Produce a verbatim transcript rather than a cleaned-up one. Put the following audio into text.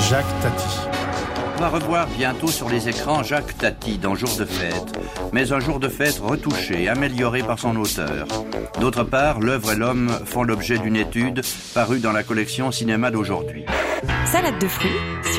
Jacques Tati. On va revoir bientôt sur les écrans Jacques Tati dans Jour de fête, mais un jour de fête retouché, amélioré par son auteur. D'autre part, l'œuvre et l'homme font l'objet d'une étude parue dans la collection Cinéma d'aujourd'hui. Salade de fruits